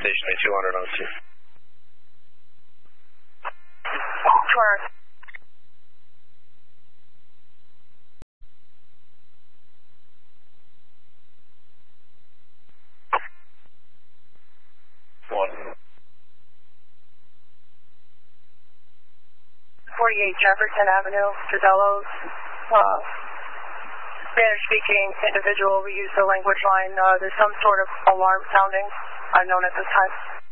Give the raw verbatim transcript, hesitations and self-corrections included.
station A two hundred on two. Sure. One. forty-eight Jefferson Avenue, Fidelos. Uh, Spanish-speaking individual. We use the language line. Uh, there's some sort of alarm sounding unknown at this time.